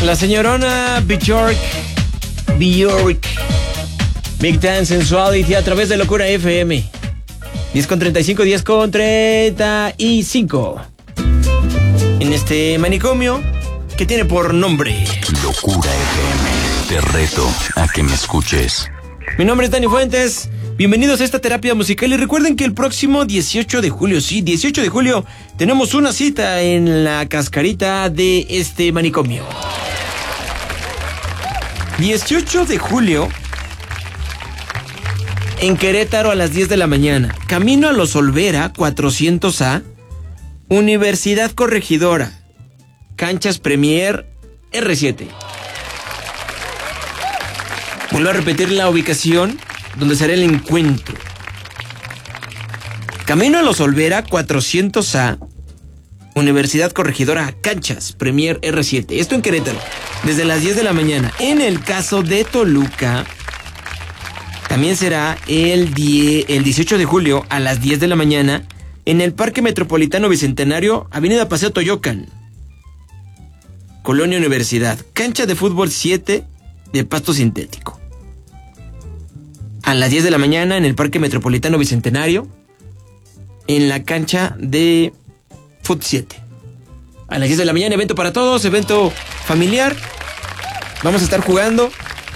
La señorona Bjork, Big Time Sensuality a través de Locura FM. 10:35, 10:35. En este manicomio que tiene por nombre Locura FM. Te reto a que me escuches. Mi nombre es Dani Fuentes. Bienvenidos a esta terapia musical y recuerden que el próximo 18 de julio, sí, 18 de julio, tenemos una cita en la cascarita de este manicomio. 18 de julio, en Querétaro a las 10 de la mañana. Camino a Los Olvera, 400A, Universidad Corregidora, Canchas Premier R7. Vuelvo a repetir la ubicación donde será el encuentro. Camino a Los Olvera, 400A, Universidad Corregidora, Canchas Premier R7. Esto en Querétaro, desde las 10 de la mañana. En el caso de Toluca, también será el 18 de julio a las 10 de la mañana en el Parque Metropolitano Bicentenario, Avenida Paseo Toyocan, Colonia Universidad. Cancha de fútbol 7 de pasto sintético. A las 10 de la mañana en el Parque Metropolitano Bicentenario, en la cancha de Fut 7. A las 10 de la mañana, evento para todos, evento familiar. Vamos a estar jugando.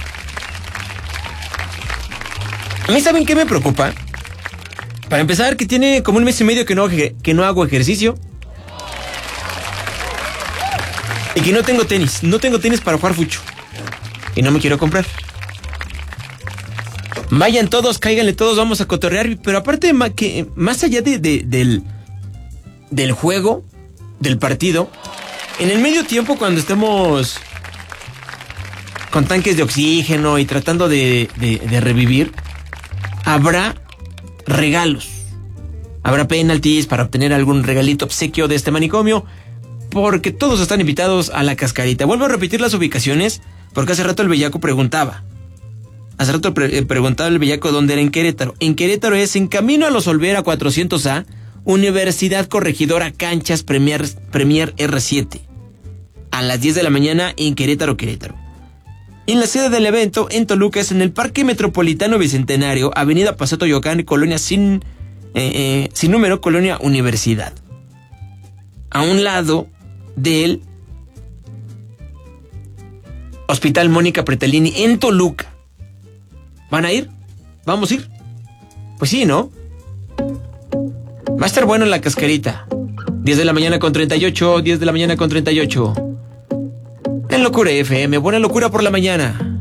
A mí, ¿saben qué me preocupa? Para empezar, que tiene como un mes y medio que no hago ejercicio. Y que no tengo tenis. No tengo tenis para jugar fucho. Y no me quiero comprar. Vayan todos, cáiganle todos, vamos a cotorrear. Pero aparte, más allá del juego, del partido, en el medio tiempo, cuando estemos con tanques de oxígeno y tratando de revivir, habrá regalos. Habrá penalties para obtener algún regalito obsequio de este manicomio, porque todos están invitados a la cascarita. Vuelvo a repetir las ubicaciones, porque hace rato el bellaco preguntaba. Hace rato preguntaba el bellaco dónde era en Querétaro. En Querétaro es en Camino a Los Olvera, 400A, Universidad Corregidora, Canchas Premier R7. A las 10 de la mañana en Querétaro. En la sede del evento, en Toluca, es en el Parque Metropolitano Bicentenario, Avenida Paseo Toyocan, Colonia sin número, Colonia Universidad. A un lado del Hospital Mónica Pretelini, en Toluca. ¿Van a ir? ¿Vamos a ir? Pues sí, ¿no? Va a estar bueno en la cascarita. 10 de la mañana con 38, 10 de la mañana con 38. En Locura FM, buena locura por la mañana.